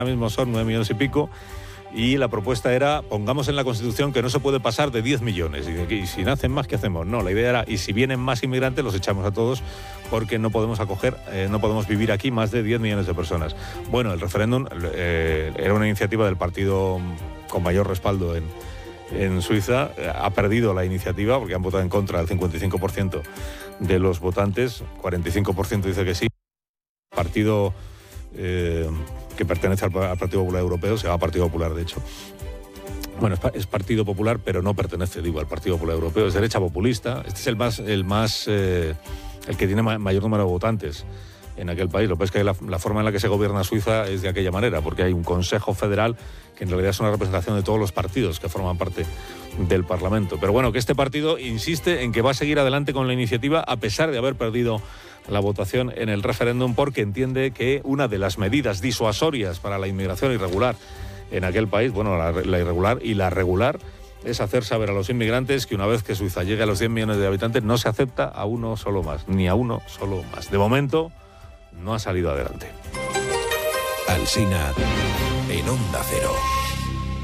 ahora mismo son 9 millones y pico, y la propuesta era, pongamos en la Constitución que no se puede pasar de 10 millones, y si nacen más, ¿qué hacemos? No, la idea era, y si vienen más inmigrantes, los echamos a todos, porque no podemos acoger, no podemos vivir aquí más de 10 millones de personas. Bueno, el referéndum era una iniciativa del partido con mayor respaldo en Suiza, ha perdido la iniciativa, porque han votado en contra el 55% de los votantes, 45% dice que sí. Partido que pertenece al Partido Popular Europeo, se llama Partido Popular, de hecho. Bueno, es Partido Popular, pero no pertenece, al Partido Popular Europeo, es derecha populista. Este es el que tiene mayor número de votantes en aquel país. Lo que pasa es que la forma en la que se gobierna Suiza es de aquella manera, porque hay un Consejo Federal que en realidad es una representación de todos los partidos que forman parte del Parlamento. Pero bueno, que este partido insiste en que va a seguir adelante con la iniciativa a pesar de haber perdido la votación en el referéndum, porque entiende que una de las medidas disuasorias para la inmigración irregular en aquel país, bueno, la irregular y la regular, es hacer saber a los inmigrantes que una vez que Suiza llegue a los 10 millones de habitantes no se acepta a uno solo más, ni a uno solo más. De momento no ha salido adelante. Alsina en Onda Cero.